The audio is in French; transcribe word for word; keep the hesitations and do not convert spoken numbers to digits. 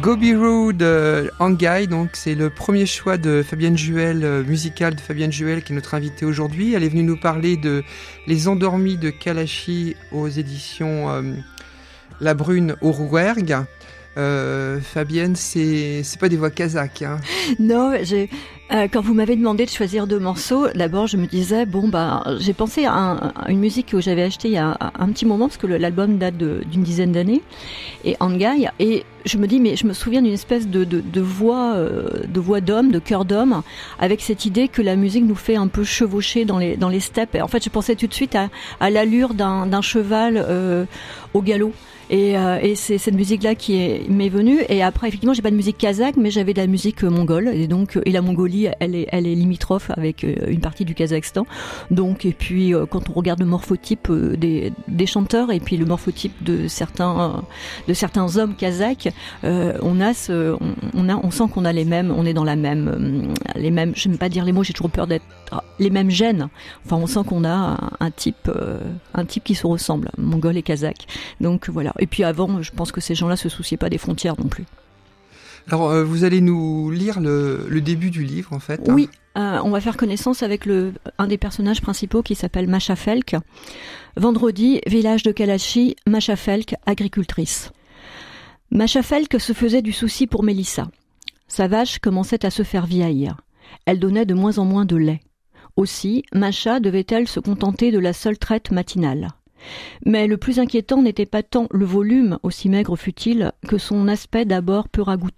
Gobi Road euh, Angai, donc c'est le premier choix de Fabienne Juel, euh, musical de Fabienne Juel, qui est notre invitée aujourd'hui. Elle est venue nous parler de Les Endormis de Kalachi aux éditions euh, La Brune au Rouergue. Euh, Fabienne, c'est c'est pas des voix kazakhs, hein. Non, j'ai euh, quand vous m'avez demandé de choisir deux morceaux, d'abord je me disais bon bah j'ai pensé à, un, à une musique que j'avais achetée il y a un petit moment parce que le, l'album date de, d'une dizaine d'années, et Angai, et je me dis mais je me souviens d'une espèce de de, de voix euh, de voix d'homme, de cœur d'homme, avec cette idée que la musique nous fait un peu chevaucher dans les dans les steppes. Et en fait, je pensais tout de suite à à l'allure d'un d'un cheval euh, au galop. Et, euh, et c'est cette musique-là qui est, m'est venue. Et après, effectivement, j'ai pas de musique kazakh, mais j'avais de la musique euh, mongole. Et donc, et la Mongolie, elle est, elle est limitrophe avec euh, une partie du Kazakhstan. Donc, et puis, euh, quand on regarde le morphotype euh, des, des chanteurs et puis le morphotype de certains, euh, de certains hommes kazakhs, euh, on a ce, on, on a, on sent qu'on a les mêmes, on est dans la même, euh, les mêmes. J'aime pas dire les mots, j'ai toujours peur d'être les mêmes gènes. Enfin, on sent qu'on a un, un type, euh, un type qui se ressemble, mongol et kazakh. Donc voilà. Et puis avant, je pense que ces gens-là se souciaient pas des frontières non plus. Alors, euh, vous allez nous lire le, le début du livre, en fait. Oui, hein. euh, on va faire connaissance avec le, un des personnages principaux qui s'appelle Masha Felk. Vendredi, village de Kalachi, Masha Felk, agricultrice. Masha Felk se faisait du souci pour Mélissa. Sa vache commençait à se faire vieillir. Elle donnait de moins en moins de lait. Aussi, Masha devait-elle se contenter de la seule traite matinale. Mais le plus inquiétant n'était pas tant le volume, aussi maigre fut-il, que son aspect d'abord peu ragoûtant.